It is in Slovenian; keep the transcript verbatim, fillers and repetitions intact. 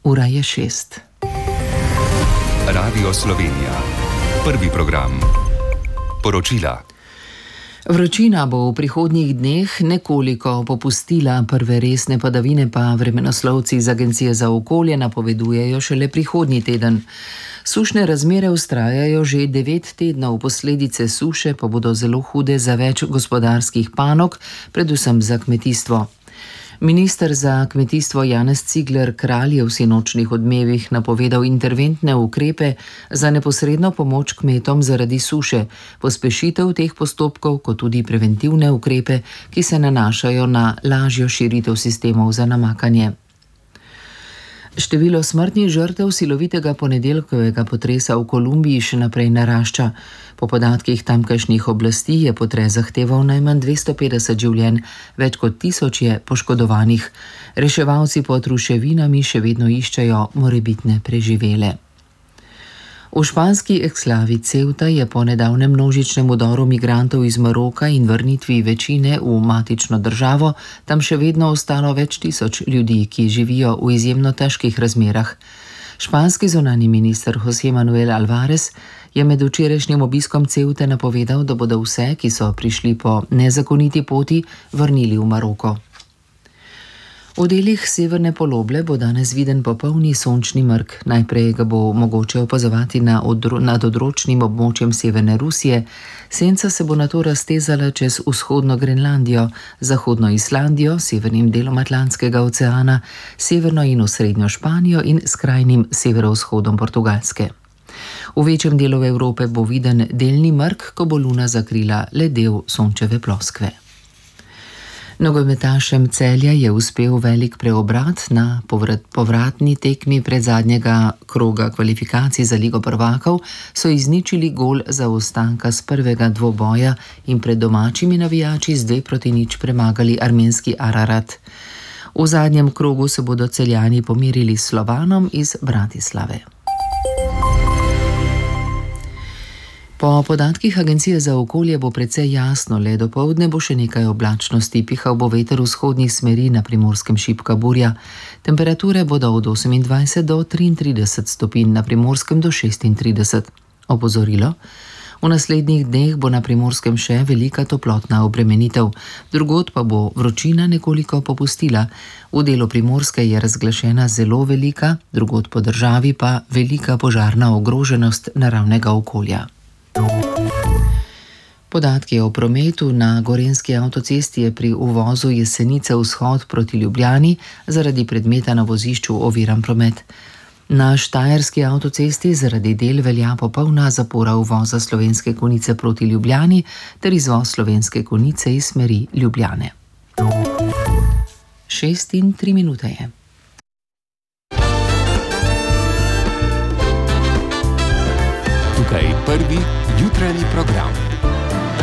ura je šest. Radio Slovenija. Prvi program. Poročila. Vročina bo v prihodnjih dneh nekoliko popustila, prve resne padavine pa vremenoslovci iz Agencije za okolje napovedujejo šele prihodnji teden. Sušne razmere vztrajajo že devet tednov, posledice suše pa bodo zelo hude za več gospodarskih panog, predvsem za kmetijstvo. Minister za kmetijstvo Janez Cigler Kralj je v sinočnih Odmevih napovedal interventne ukrepe za neposredno pomoč kmetom zaradi suše, pospešitev teh postopkov kot tudi preventivne ukrepe, ki se nanašajo na lažjo širitev sistemov za namakanje. Število smrtnih žrtev silovitega ponedeljkovega potresa v Kolumbiji še naprej narašča. Po podatkih tamkajšnjih oblasti je potres zahteval najmanj dvesto petdeset življenj, več kot tisoč je poškodovanih. Reševalci pod ruševinami še vedno iščejo morebitne preživele. V španski eksklavi Ceuta je po nedavnem množičnem vdoru migrantov iz Maroka in vrnitvi večine v matično državo tam še vedno ostalo več tisoč ljudi, ki živijo v izjemno težkih razmerah. Španski zunanji minister José Manuel Álvarez je med včerajšnjim obiskom Ceute napovedal, da bodo vse, ki so prišli po nezakoniti poti, vrnili v Maroko. V delih severne poloble bo danes viden popolni sončni mrk. Najprej ga bo mogoče opazovati na odro, nad odročnim območjem severne Rusije, senca se bo nato raztezala čez vzhodno Grenlandijo, zahodno Islandijo, severnim delom Atlantskega oceana, severno in osrednjo Španijo in skrajnim severovzhodom Portugalske. V večjem delu Evrope bo viden delni mrk, ko bo luna zakrila le del sončeve ploskve. Nogometašem Celja je uspel velik preobrat. Na povrat, povratni tekmi predzadnjega kroga kvalifikacij za Ligo prvakov so izničili gol zaostanka z prvega dvoboja in pred domačimi navijači z dve proti nič premagali armenski Ararat. V zadnjem krogu se bodo Celjani pomirili s Slovanom iz Bratislave. Po podatkih Agencije za okolje bo precej jasno, le dopoldne bo še nekaj oblačnosti, pihal bo veter vzhodnih smeri, na Primorskem šibka burja. Temperature bodo od osemindvajset do triintrideset stopinj, na Primorskem do šestintrideset. Opozorilo: v naslednjih dneh bo na Primorskem še velika toplotna obremenitev, drugod pa bo vročina nekoliko popustila. V delu Primorske je razglašena zelo velika, drugod po državi pa velika požarna ogroženost naravnega okolja. Podatki o prometu. Na Gorenjski avtocesti je pri uvozu Jesenice vzhod proti Ljubljani zaradi predmeta na vozišču oviran promet. Na Štajerski avtocesti zaradi del velja popolna zapora uvoza Slovenske Konjice proti Ljubljani ter izvoz Slovenske Konjice iz smeri Ljubljane. Šest in tri minute je. Tukaj prvi jutranji program.